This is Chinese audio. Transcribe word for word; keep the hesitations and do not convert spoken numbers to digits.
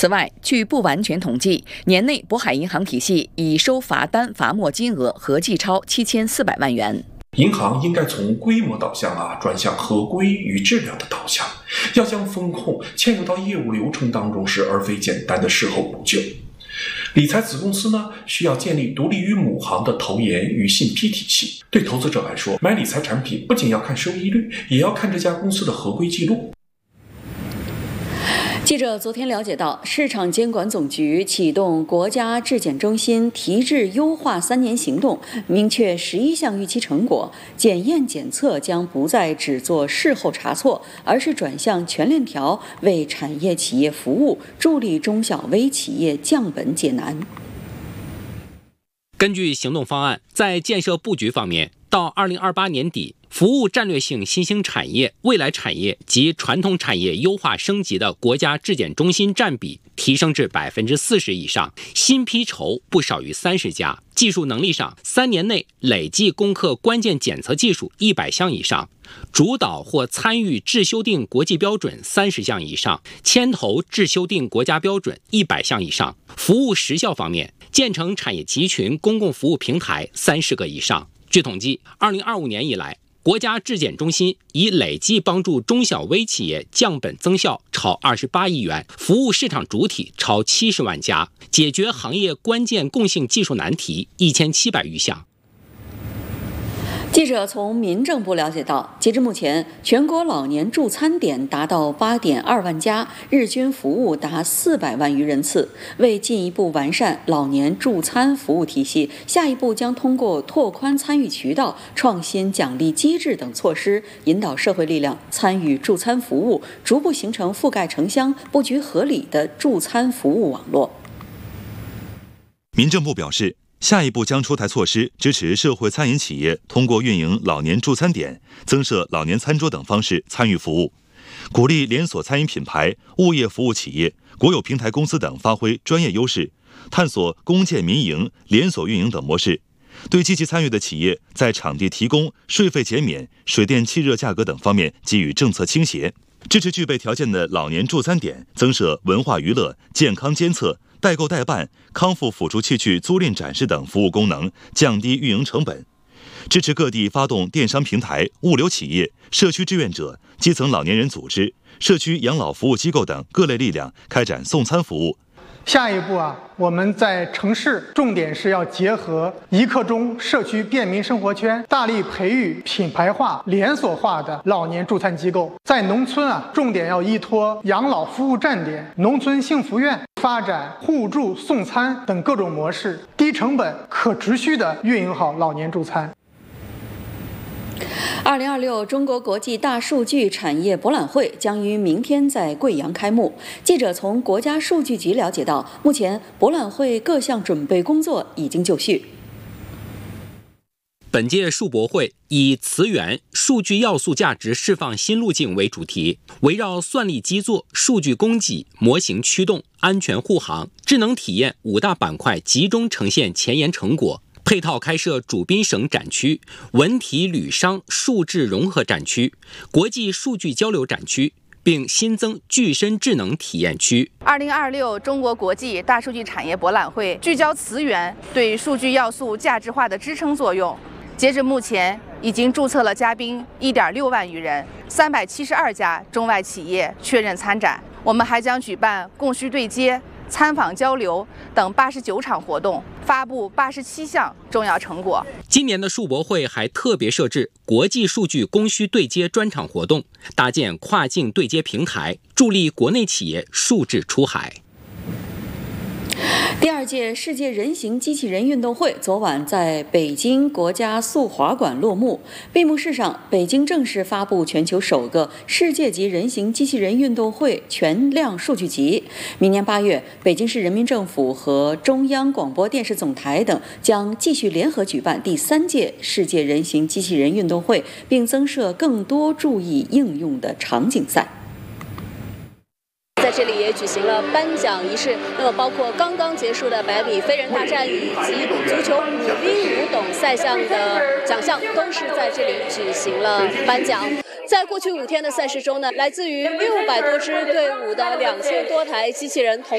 此外，据不完全统计，年内渤海银行体系已收罚单罚没金额合计超七千四百万元。 银行应该从规模导向啊转向合规与质量的导向，要将风控嵌入到业务流程当中时，而非简单的事后补救。理财子公司呢，需要建立独立于母行的投研与信批体系。对投资者来说，买理财产品不仅要看收益率，也要看这家公司的合规记录。 记者昨天了解到，市场监管总局启动国家质检中心提质优化三年行动，明确十一项预期成果，检验检测将不再只做事后查错，而是转向全链条，为产业企业服务，助力中小微企业降本解难。 根据行动方案，在建设布局方面，到二零二八年底，服务战略性新兴产业、未来产业及传统产业优化升级的国家质检中心占比提升至百分之四十以上，新批筹不少于三十家。技术能力上，三年内累计攻克关键检测技术一百项以上，主导或参与制修订国际标准三十项以上，牵头制修订国家标准一百项以上。服务时效方面，建成产业集群公共服务平台三十个以上。据统计，二零二五年以来，国家质检中心已累计帮助中小微企业降本增效超二十八亿元，服务市场主体超七十万家，解决行业关键共性技术难题一千七百余项。 记者从民政部了解到，截至目前，全国老年助餐点达到八点二万家，日均服务达四百万余人次。为进一步完善老年助餐服务体系，下一步将通过拓宽参与渠道、创新奖励机制等措施，引导社会力量参与助餐服务，逐步形成覆盖城乡、布局合理的助餐服务网络。 民政部表示，下一步将出台措施，支持社会餐饮企业通过运营老年助餐点、增设老年餐桌等方式参与服务，鼓励连锁餐饮品牌、物业服务企业、国有平台公司等发挥专业优势，探索公建民营、连锁运营等模式。对积极参与的企业，在场地提供、税费减免、水电气热价格等方面给予政策倾斜，支持具备条件的老年助餐点增设文化娱乐、健康监测、代购代办、康复辅助器具租赁展示等服务功能，降低运营成本；支持各地发动电商平台、物流企业、社区志愿者、基层老年人组织、社区养老服务机构等各类力量开展送餐服务。 下一步啊，我们在城市重点是要结合一刻钟社区便民生活圈，大力培育品牌化、连锁化的老年助餐机构。在农村啊，重点要依托养老服务站点、农村幸福院，发展互助送餐等各种模式，低成本、可持续地运营好老年助餐。 二零二六中国国际大数据产业博览会将于明天在贵阳开幕。记者从国家数据局了解到，目前博览会各项准备工作已经就绪。 本届数博会以词源、数据要素价值释放新路径为主题，围绕算力基座、数据供给、模型驱动、安全护航、智能体验五大板块集中呈现前沿成果。配套开设主宾省展区、文体旅商数智融合展区、国际数据交流展区，并新增具身智能体验区。 二零二六中国国际大数据产业博览会聚焦词源对数据要素价值化的支撑作用。截至目前，已经注册了嘉宾一点六万余人，三百七十二家中外企业确认参展。我们还将举办供需对接、参访交流等八十九场活动，发布八十七项重要成果。 今年的数博会还特别设置国际数据供需对接专场活动，搭建跨境对接平台，助力国内企业数字出海。 第二届世界人形机器人运动会昨晚在北京国家速滑馆落幕。闭幕式上，北京正式发布全球首个世界级人形机器人运动会全量数据集。明年八月，北京市人民政府和中央广播电视总台等将继续联合举办第三届世界人形机器人运动会，并增设更多注意应用的场景赛。 在这里也举行了颁奖仪式，那么包括刚刚结束的百米飞人大战以及足球五 v 五等赛项的奖项，都是在这里举行了颁奖。在过去五天的赛事中呢，来自于六百多支队伍的两千多台机器人同